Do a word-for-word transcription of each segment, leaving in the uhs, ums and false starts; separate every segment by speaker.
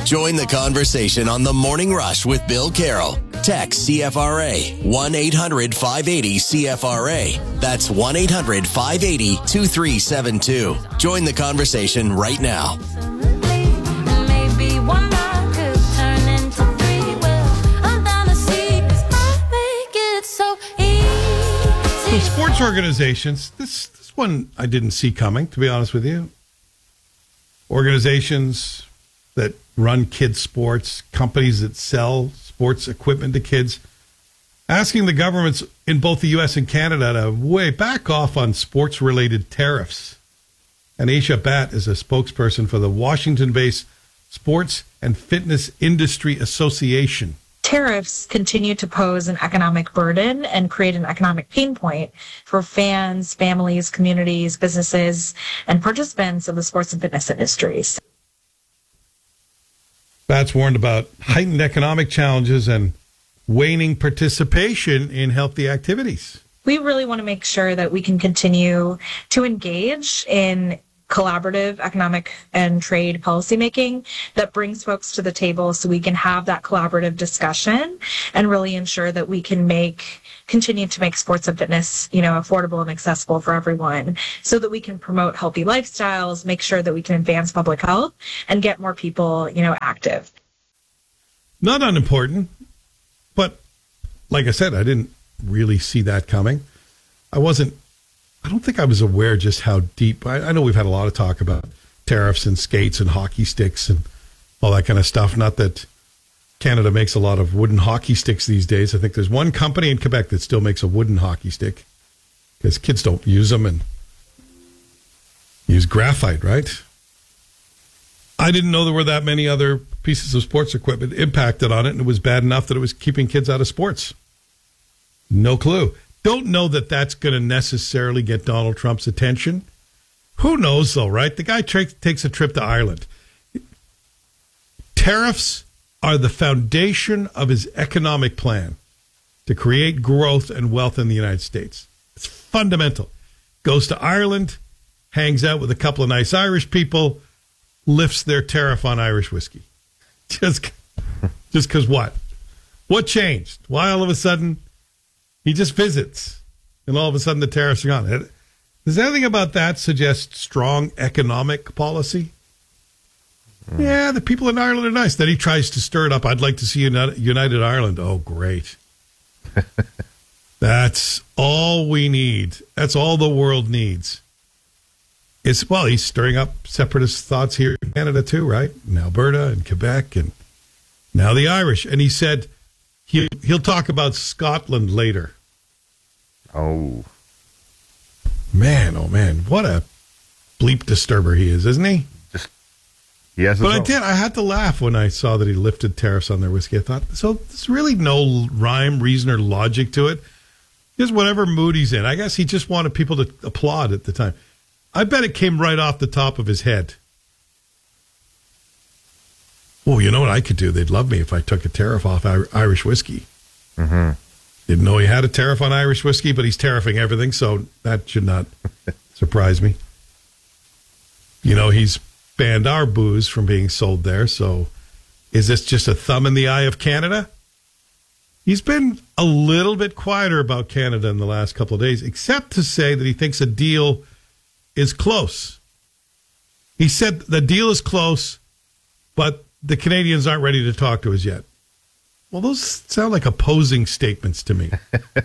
Speaker 1: Join the conversation on The Morning Rush with Bill Carroll. Text C F R A one eight hundred five eighty C F R A. That's one eight hundred five eighty two three seven two. Join the conversation right now.
Speaker 2: So sports organizations, this, this one I didn't see coming, to be honest with you. Organizations that run kids' sports, companies that sell sports equipment to kids, asking the governments in both the U S and Canada to way back off on sports-related tariffs. And Aisha Batt is a spokesperson for the Washington-based Sports and Fitness Industry Association.
Speaker 3: Tariffs continue to pose an economic burden and create an economic pain point for fans, families, communities, businesses, and participants of the sports and fitness industries.
Speaker 2: Batt's warned about heightened economic challenges and waning participation in healthy activities.
Speaker 3: We really want to make sure that we can continue to engage in collaborative economic and trade policymaking that brings folks to the table so we can have that collaborative discussion and really ensure that we can make continue to make sports and fitness, you know, affordable and accessible for everyone so that we can promote healthy lifestyles, make sure that we can advance public health and get more people, you know, active.
Speaker 2: Not unimportant, but like I said, I didn't really see that coming. I wasn't I don't think I was aware just how deep. I, I know we've had a lot of talk about tariffs and skates and hockey sticks and all that kind of stuff. Not that Canada makes a lot of wooden hockey sticks these days. I think there's one company in Quebec that still makes a wooden hockey stick because kids don't use them and use graphite, right? I didn't know there were that many other pieces of sports equipment impacted on it, and it was bad enough that it was keeping kids out of sports. No clue. Don't know that that's going to necessarily get Donald Trump's attention. Who knows, though, right? The guy tra- takes a trip to Ireland. Tariffs are the foundation of his economic plan to create growth and wealth in the United States. It's fundamental. Goes to Ireland, hangs out with a couple of nice Irish people, lifts their tariff on Irish whiskey. Just just because what? What changed? Why all of a sudden... He just visits, and all of a sudden the tariffs are gone. Does anything about that suggest strong economic policy? Mm. Yeah, the people in Ireland are nice. Then he tries to stir it up. I'd like to see United Ireland. Oh, great. That's all we need. That's all the world needs. It's, well, he's stirring up separatist thoughts here in Canada too, right? In Alberta and Quebec and now the Irish. And he said he, he'll talk about Scotland later.
Speaker 4: Oh.
Speaker 2: Man, oh man, what a bleep disturber he is, isn't he?
Speaker 4: Just yes.
Speaker 2: But I did. I had to laugh when I saw that he lifted tariffs on their whiskey. I thought, so there's really no rhyme, reason, or logic to it. Just whatever mood he's in. I guess he just wanted people to applaud at the time. I bet it came right off the top of his head. Oh, you know what I could do? They'd love me if I took a tariff off Irish whiskey.
Speaker 4: Mm-hmm.
Speaker 2: Didn't know he had a tariff on Irish whiskey, but he's tariffing everything, so that should not surprise me. You know, he's banned our booze from being sold there, so is this just a thumb in the eye of Canada? He's been a little bit quieter about Canada in the last couple of days, except to say that he thinks a deal is close. He said the deal is close, but the Canadians aren't ready to talk to us yet. Well, those sound like opposing statements to me.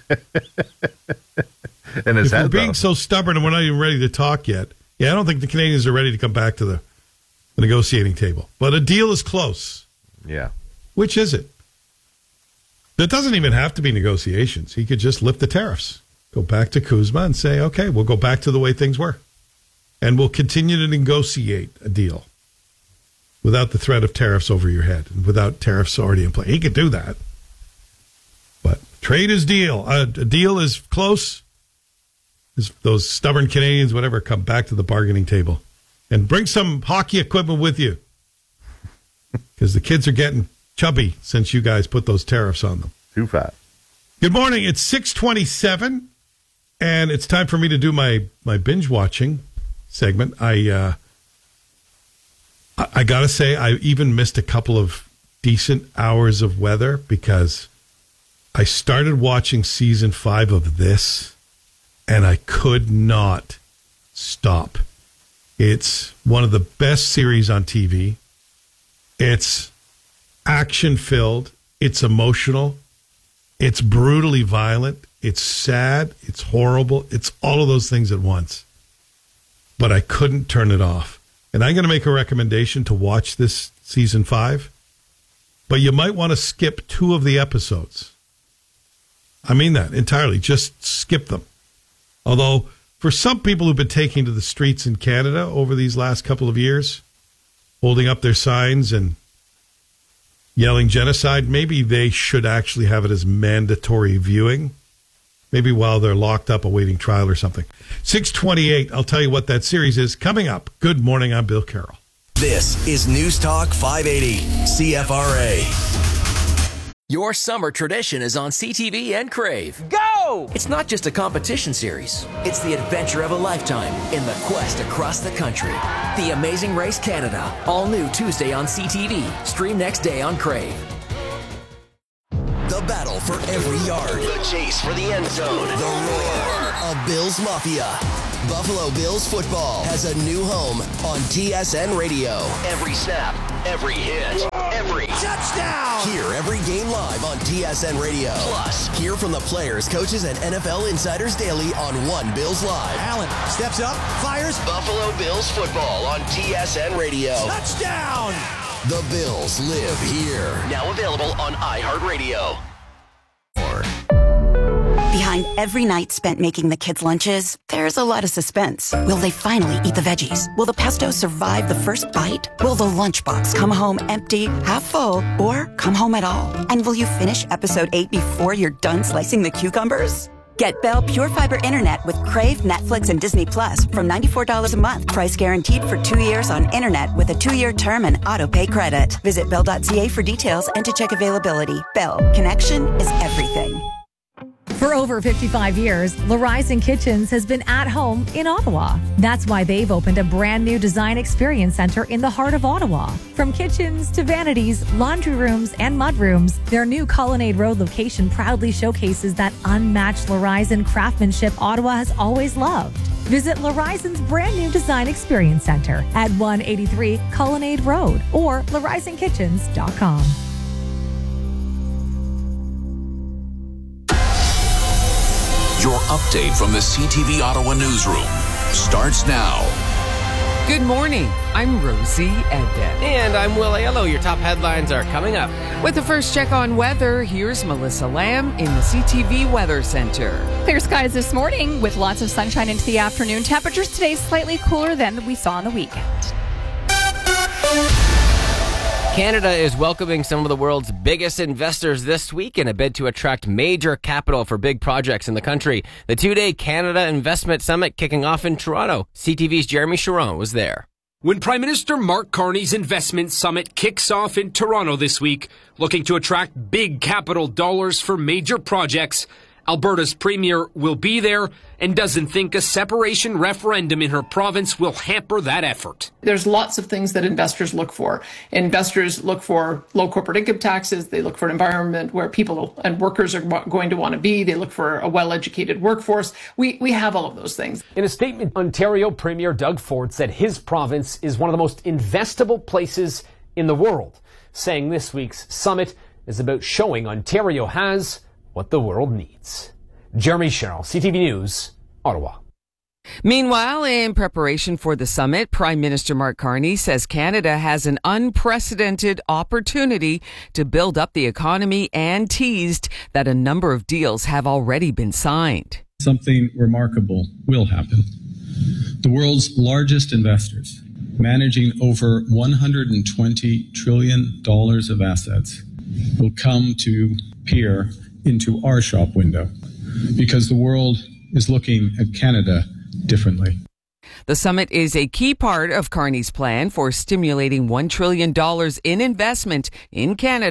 Speaker 4: And his
Speaker 2: if
Speaker 4: head,
Speaker 2: we're being
Speaker 4: though.
Speaker 2: so stubborn and we're not even ready to talk yet, yeah, I don't think the Canadians are ready to come back to the, the negotiating table. But a deal is close.
Speaker 4: Yeah.
Speaker 2: Which is it? It doesn't even have to be negotiations. He could just lift the tariffs, go back to Kuzma and say, okay, we'll go back to the way things were. And we'll continue to negotiate a deal without the threat of tariffs over your head and without tariffs already in play. He could do that. But trade is deal. Uh, a deal is close. As those stubborn Canadians, whatever, come back to the bargaining table. And bring some hockey equipment with you. Because the kids are getting chubby since you guys put those tariffs on them.
Speaker 4: Too fat.
Speaker 2: Good morning. It's six twenty-seven, and it's time for me to do my, my binge watching segment. I uh, I, I got to say, I even missed a couple of decent hours of weather because I started watching season five of this, and I could not stop. It's one of the best series on T V. It's action-filled. It's emotional. It's brutally violent. It's sad. It's horrible. It's all of those things at once. But I couldn't turn it off. And I'm going to make a recommendation to watch this season five. But you might want to skip two of the episodes. I mean that entirely. Just skip them. Although, for some people who've been taking to the streets in Canada over these last couple of years, holding up their signs and yelling genocide, maybe they should actually have it as mandatory viewing. Maybe while they're locked up awaiting trial or something. six twenty-eight, I'll tell you what that series is coming up. Good morning, I'm Bill Carroll.
Speaker 1: This is News Talk five eighty C F R A.
Speaker 5: Your summer tradition is on C T V and Crave. Go! It's not just a competition series. It's the adventure of a lifetime in the quest across the country. The Amazing Race Canada. All new Tuesday on C T V. Stream next day on Crave.
Speaker 1: The battle for every yard. The chase for the end zone. The roar of Bills Mafia. Buffalo Bills football has a new home on T S N Radio. Every snap, every hit, every touchdown. Hear every game live on T S N Radio. Plus, hear from the players, coaches, and N F L insiders daily on One Bills Live.
Speaker 6: Allen steps up, fires.
Speaker 1: Buffalo Bills football on T S N Radio.
Speaker 6: Touchdown!
Speaker 1: The Bills live here. Now available on iHeartRadio.
Speaker 7: Behind every night spent making the kids' lunches, there's a lot of suspense. Will they finally eat the veggies? Will the pesto survive the first bite? Will the lunchbox come home empty, half full, or come home at all? And will you finish episode eight before you're done slicing the cucumbers? Get Bell Pure Fiber Internet with Crave, Netflix, and Disney Plus from ninety-four dollars a month. Price guaranteed for two years on internet with a two-year term and auto-pay credit. Visit bell dot c a for details and to check availability. Bell. Connection is everything.
Speaker 8: For over fifty-five years, Larizon Kitchens has been at home in Ottawa. That's why they've opened a brand new design experience center in the heart of Ottawa. From kitchens to vanities, laundry rooms, and mudrooms, their new Colonnade Road location proudly showcases that unmatched Larizon craftsmanship Ottawa has always loved. Visit Larizon's brand new design experience center at one eighty-three Colonnade Road or larizon kitchens dot com.
Speaker 9: Your update from the C T V Ottawa newsroom starts now.
Speaker 10: Good morning. I'm Rosie Edden.
Speaker 11: And I'm Will Aiello. Your top headlines are coming up.
Speaker 10: With the first check on weather, here's Melissa Lamb in the C T V Weather Center.
Speaker 12: Clear skies this morning with lots of sunshine into the afternoon. Temperatures today slightly cooler than we saw on the weekend.
Speaker 11: Canada is welcoming some of the world's biggest investors this week in a bid to attract major capital for big projects in the country. The two-day Canada Investment Summit kicking off in Toronto. C T V's Jeremy Sharon was there.
Speaker 13: When Prime Minister Mark Carney's Investment Summit kicks off in Toronto this week, looking to attract big capital dollars for major projects, Alberta's Premier will be there and doesn't think a separation referendum in her province will hamper that effort.
Speaker 14: There's lots of things that investors look for. Investors look for low corporate income taxes. They look for an environment where people and workers are going to want to be. They look for a well-educated workforce. We, we have all of those things.
Speaker 15: In a statement, Ontario Premier Doug Ford said his province is one of the most investable places in the world, saying this week's summit is about showing Ontario has what the world needs. Jeremy Sherrill, C T V News, Ottawa.
Speaker 10: Meanwhile, in preparation for the summit, Prime Minister Mark Carney says Canada has an unprecedented opportunity to build up the economy and teased that a number of deals have already been signed.
Speaker 16: Something remarkable will happen. The world's largest investors, managing over one hundred twenty trillion dollars of assets, will come to peer into our shop window because the world is looking at Canada differently.
Speaker 10: The summit is a key part of Carney's plan for stimulating one trillion dollars in investment in Canada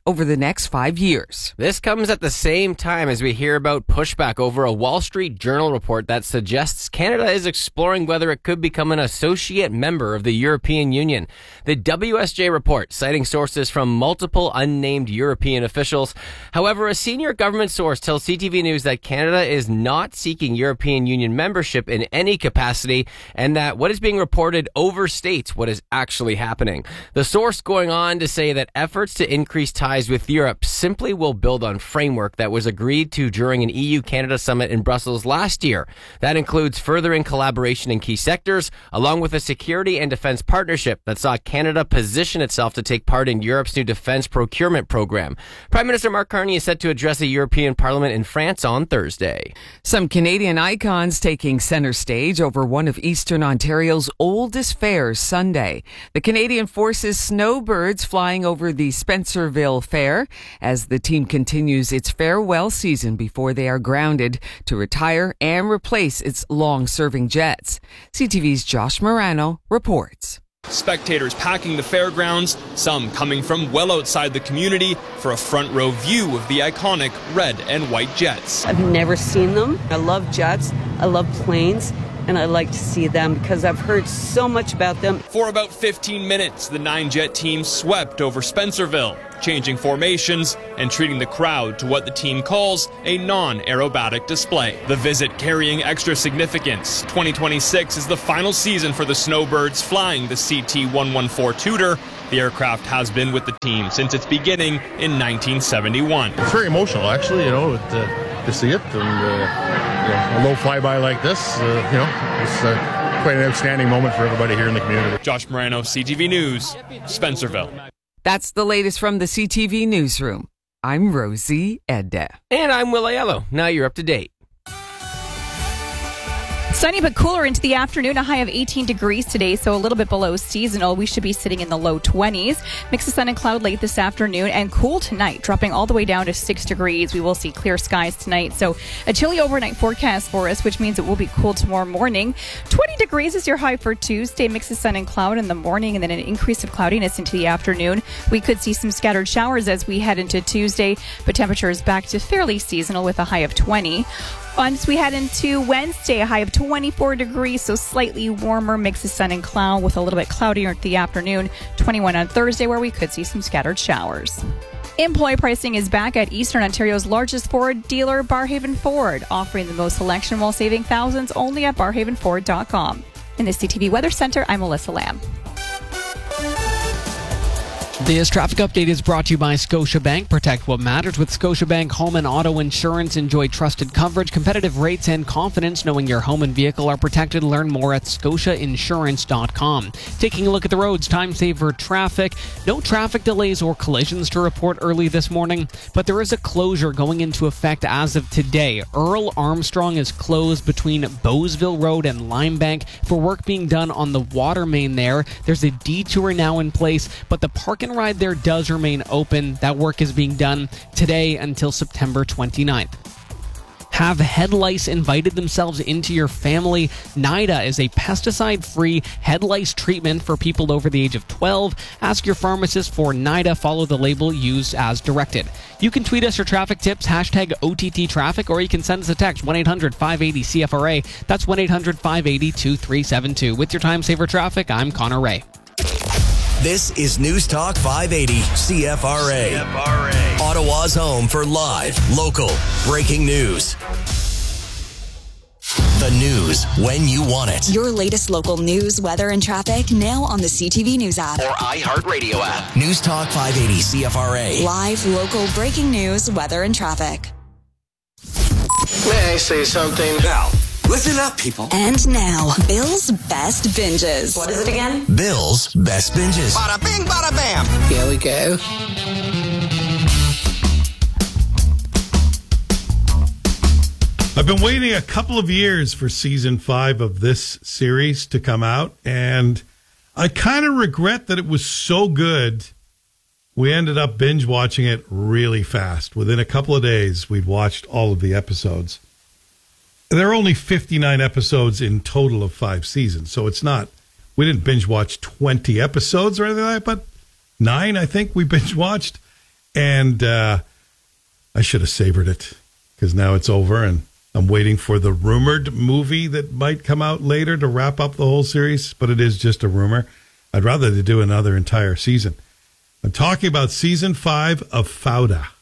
Speaker 10: over the next five years.
Speaker 11: This comes at the same time as we hear about pushback over a Wall Street Journal report that suggests Canada is exploring whether it could become an associate member of the European Union. The W S J report, citing sources from multiple unnamed European officials. However, a senior government source tells C T V News that Canada is not seeking European Union membership in any capacity, and that what is being reported overstates what is actually happening. The source going on to say that efforts to increase ties with Europe simply will build on framework that was agreed to during an E U-Canada summit in Brussels last year. That includes furthering collaboration in key sectors, along with a security and defense partnership that saw Canada position itself to take part in Europe's new defense procurement program. Prime Minister Mark Carney is set to address the European Parliament in France on Thursday.
Speaker 10: Some Canadian icons taking center stage over one of Eastern Ontario's oldest fairs Sunday. The Canadian Forces Snowbirds flying over the Spencerville Fair as the team continues its farewell season before they are grounded to retire and replace its long-serving jets. C T V's Josh Morano reports.
Speaker 17: Spectators packing the fairgrounds, some coming from well outside the community for a front row view of the iconic red and white jets.
Speaker 18: I've never seen them. I love jets. I love planes. And I like to see them because I've heard so much about them.
Speaker 17: For about fifteen minutes, the nine-jet team swept over Spencerville, changing formations and treating the crowd to what the team calls a non-aerobatic display. The visit carrying extra significance. twenty twenty-six is the final season for the Snowbirds flying the C T one fourteen Tudor. The aircraft has been with the team since its beginning in nineteen seventy-one.
Speaker 19: It's very emotional, actually, you know, to, to see it. And uh, you know, a low flyby like this, uh, you know, it's uh, quite an outstanding moment for everybody here in the community.
Speaker 17: Josh Morano, C T V News, Spencerville.
Speaker 10: That's the latest from the C T V Newsroom. I'm Rosie Edda.
Speaker 11: And I'm Will Aiello. Now you're up to date.
Speaker 12: Sunny but cooler into the afternoon, a high of eighteen degrees today, so a little bit below seasonal. We should be sitting in the low twenties. Mix of sun and cloud late this afternoon, and cool tonight, dropping all the way down to six degrees. We will see clear skies tonight, so a chilly overnight forecast for us, which means it will be cool tomorrow morning. twenty degrees is your high for Tuesday. Mix of sun and cloud in the morning, and then an increase of cloudiness into the afternoon. We could see some scattered showers as we head into Tuesday, but temperature is back to fairly seasonal with a high of twenty. Once we head into Wednesday, a high of twenty-four degrees, so slightly warmer, mix of sun and cloud with a little bit cloudier at the afternoon. twenty-one on Thursday, where we could see some scattered showers. Employee pricing is back at Eastern Ontario's largest Ford dealer, Barhaven Ford, offering the most selection while saving thousands only at barhaven ford dot com. In the C T V Weather Center, I'm Melissa Lamb.
Speaker 20: This traffic update is brought to you by Scotiabank. Protect what matters with Scotiabank Home and Auto Insurance. Enjoy trusted coverage, competitive rates, and confidence knowing your home and vehicle are protected. Learn more at scotia insurance dot com. Taking a look at the roads, time saver traffic. No traffic delays or collisions to report early this morning, but there is a closure going into effect as of today. Earl Armstrong is closed between Bowesville Road and Limebank for work being done on the water main there. There's a detour now in place, but the park and ride there does remain open. That work is being done today until September twenty-ninth. Have head lice invited themselves into your family? NIDA is a pesticide-free head lice treatment for people over the age of twelve. Ask your pharmacist for NIDA. Follow the label used as directed. You can tweet us your traffic tips, hashtag O T T traffic, or you can send us a text, one eight hundred five eight zero C F R A. That's one eight hundred five eight zero two three seven two. With your time saver traffic, I'm Connor Ray.
Speaker 1: This is News Talk five eighty C F R A. C F R A. Ottawa's home for live, local, breaking news. The news when you want it.
Speaker 21: Your latest local news, weather, and traffic now on the C T V News app.
Speaker 1: Or iHeartRadio app. News Talk five eighty C F R A.
Speaker 21: Live, local, breaking news, weather, and traffic.
Speaker 22: May I say something? Now, listen up, people.
Speaker 21: And now, Bill's Best Binges.
Speaker 22: What is it again?
Speaker 1: Bill's Best Binges.
Speaker 22: Bada bing, bada bam. Here we go.
Speaker 2: I've been waiting a couple of years for season five of this series to come out, and I kind of regret that it was so good. We ended up binge watching it really fast. Within a couple of days, we'd watched all of the episodes. There are only fifty-nine episodes in total of five seasons, so it's not, we didn't binge watch twenty episodes or anything like that, but nine, I think, we binge watched. And uh, I should have savored it because now it's over and I'm waiting for the rumored movie that might come out later to wrap up the whole series, but it is just a rumor. I'd rather they do another entire season. I'm talking about season five of Fauda.